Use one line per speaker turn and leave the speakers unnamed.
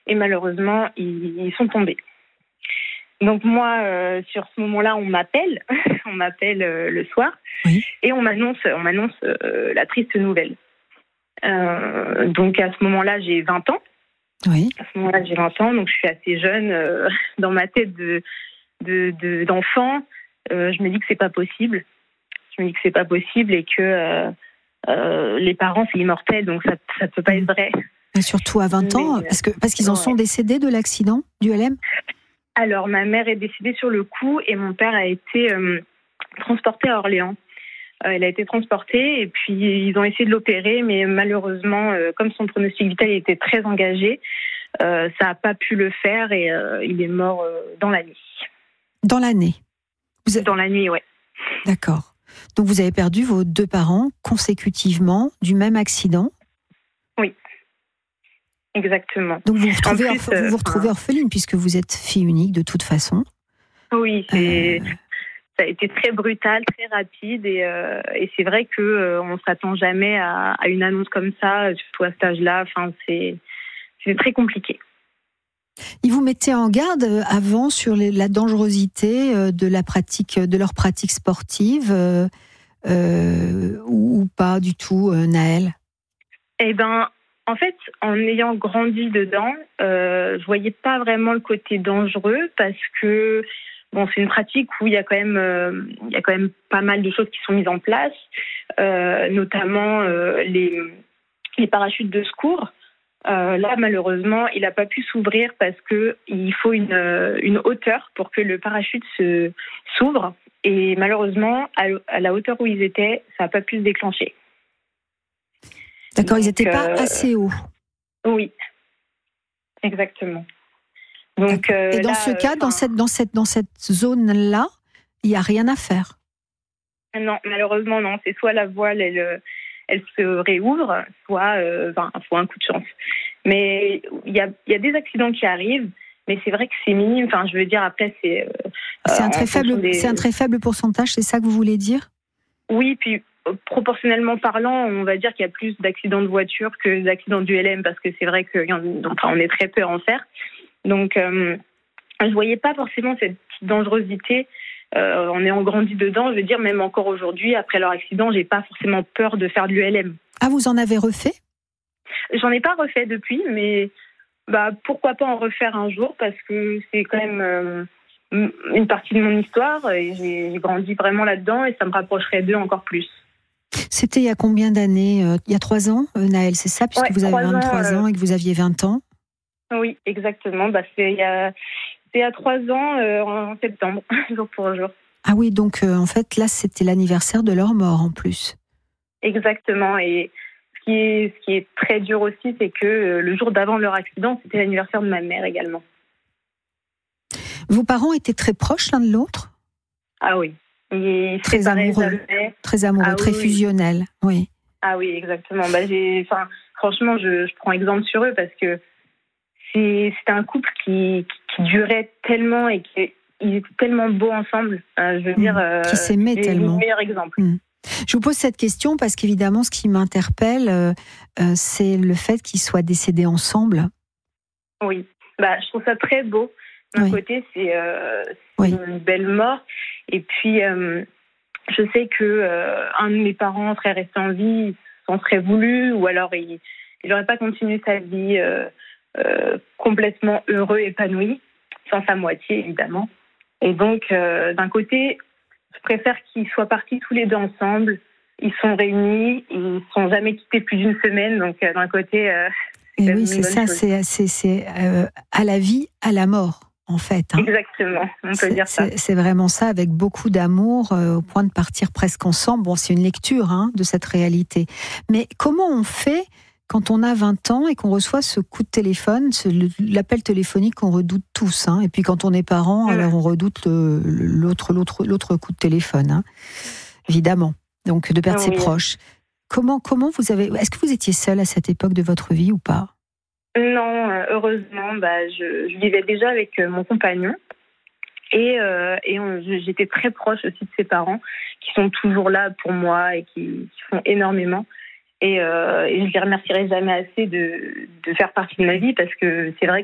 et malheureusement, ils sont tombés. Donc moi, sur ce moment-là, on m'appelle le soir,
Oui.
et on m'annonce la triste nouvelle. Donc à ce moment-là, j'ai 20 ans.
Oui.
À ce moment-là, j'ai 20 ans, donc je suis assez jeune dans ma tête d'enfant. Je me dis que c'est pas possible. Je me dis que c'est pas possible et que les parents, c'est immortel, donc ça peut pas être vrai.
Et surtout à 20 ans, parce qu'ils en sont décédés de l'accident du LM.
Alors, ma mère est décédée sur le coup et mon père a été transporté à Orléans. Il a été transporté et puis ils ont essayé de l'opérer, mais malheureusement, comme son pronostic vital était très engagé, ça n'a pas pu le faire et il est mort dans la nuit.
Dans l'année.
Dans la nuit, oui.
D'accord. Donc vous avez perdu vos 2 parents consécutivement du même accident.
Oui. Exactement.
Donc vous vous retrouvez orpheline puisque vous êtes fille unique de toute façon.
Oui, ça a été très brutal, très rapide et c'est vrai que on s'attend jamais à une annonce comme ça, surtout à cet âge-là. Enfin, c'est très compliqué.
Ils vous mettaient en garde avant sur la dangerosité de leur pratique sportive ou pas du tout, Naël?
Eh ben, en fait, en ayant grandi dedans, je voyais pas vraiment le côté dangereux parce que bon, c'est une pratique où il y a quand même pas mal de choses qui sont mises en place, notamment les parachutes de secours. Là, malheureusement, il n'a pas pu s'ouvrir parce que il faut une hauteur pour que le parachute s'ouvre. Et malheureusement, à la hauteur où ils étaient, ça n'a pas pu se déclencher.
D'accord, ils n'étaient pas assez hauts.
Oui, exactement. Donc,
et dans ce cas, dans cette zone-là, il n'y a rien à faire.
Non, malheureusement, non. C'est soit la voile, elle se réouvre, soit faut un coup de chance. Mais il y a des accidents qui arrivent, mais c'est vrai que c'est minime. Enfin, je veux dire, après, c'est
un très faible pourcentage, c'est ça que vous voulez dire?
Oui, puis proportionnellement parlant, on va dire qu'il y a plus d'accidents de voiture que d'accidents du LM, parce que c'est vrai qu'on est très peu à en faire. Donc, je voyais pas forcément cette dangerosité. En ayant grandi dedans, je veux dire, même encore aujourd'hui, après leur accident, j'ai pas forcément peur de faire de l'ULM.
Ah, vous en avez refait?
J'en ai pas refait depuis, mais pourquoi pas en refaire un jour, parce que c'est quand même une partie de mon histoire et j'ai grandi vraiment là-dedans et ça me rapprocherait d'eux encore plus.
C'était il y a combien d'années? Il y a 3 ans, Naël, c'est ça, puisque vous avez 23 ans et que vous aviez 20 ans?
Oui, exactement. C'est il y a 3 ans, en septembre, jour pour jour.
Ah oui, donc en fait, là, c'était l'anniversaire de leur mort en plus.
Exactement. Et ce qui est très dur aussi, c'est que le jour d'avant leur accident, c'était l'anniversaire de ma mère également.
Vos parents étaient très proches l'un de l'autre?
Ah oui.
Très amoureux, très fusionnels, oui.
Ah oui, exactement. Franchement, je prends exemple sur eux parce que c'était un couple qui durait tellement et qui étaient tellement beaux ensemble. Je veux dire,
qui s'aimaient tellement.
C'est le meilleur exemple.
Je vous pose cette question parce qu'évidemment, ce qui m'interpelle, c'est le fait qu'ils soient décédés ensemble.
Oui, je trouve ça très beau. D'un côté, c'est une belle mort. Et puis, je sais que un de mes parents serait resté en vie, s'en serait voulu, ou alors il n'aurait pas continué sa vie complètement heureux, épanoui, sans sa moitié, évidemment. Et donc, d'un côté, je préfère qu'ils soient partis tous les deux ensemble. Ils sont réunis, ils ne sont jamais quittés plus d'une semaine. Donc, d'un côté...
et oui, c'est ça, c'est à la vie, à la mort. En fait,
Exactement, on peut dire ça.
C'est vraiment ça, avec beaucoup d'amour, au point de partir presque ensemble. Bon, c'est une lecture de cette réalité. Mais comment on fait quand on a 20 ans et qu'on reçoit ce coup de téléphone, l'appel téléphonique qu'on redoute tous, et puis quand on est parent, alors on redoute l'autre coup de téléphone, évidemment. Donc de perdre ses proches. Comment vous avez... Est-ce que vous étiez seule à cette époque de votre vie ou pas?
Non, heureusement, je vivais déjà avec mon compagnon et j'étais très proche aussi de ses parents qui sont toujours là pour moi et qui font énormément. Et je les remercierai jamais assez de faire partie de ma vie parce que c'est vrai que